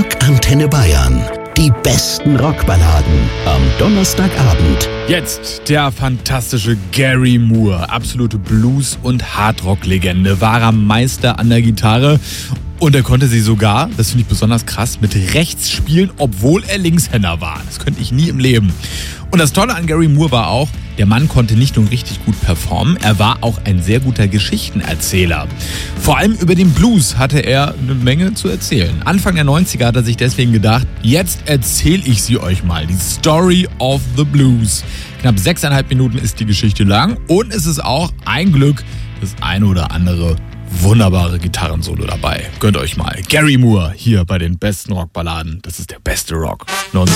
Rock Antenne Bayern. Die besten Rockballaden am Donnerstagabend. Jetzt der fantastische Gary Moore. Absolute Blues- und Hardrock-Legende. Wahrer Meister an der Gitarre. Und er konnte sie sogar, das finde ich besonders krass, mit rechts spielen, obwohl er Linkshänder war. Das könnte ich nie im Leben. Und das Tolle an Gary Moore war auch, der Mann konnte nicht nur richtig gut performen, er war auch ein sehr guter Geschichtenerzähler. Vor allem über den Blues hatte er eine Menge zu erzählen. Anfang der 90er hat er sich deswegen gedacht, jetzt erzähle ich sie euch mal, die Story of the Blues. Knapp 6,5 Minuten ist die Geschichte lang und es ist auch ein Glück das eine oder andere wunderbare Gitarrensolo dabei. Gönnt euch mal. Gary Moore hier bei den besten Rockballaden. Das ist der beste Rock.